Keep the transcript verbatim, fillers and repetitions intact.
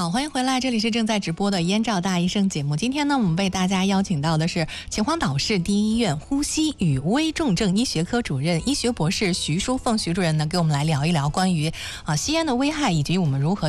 好，欢迎回来，这里是正在直播的燕赵大医生节目。今天呢，我们为大家邀请到的是秦皇岛市第一医院呼吸与危重症医学科主任、医学博士徐淑凤徐主任呢，给我们来聊一聊关于啊吸烟的危害以及我们如何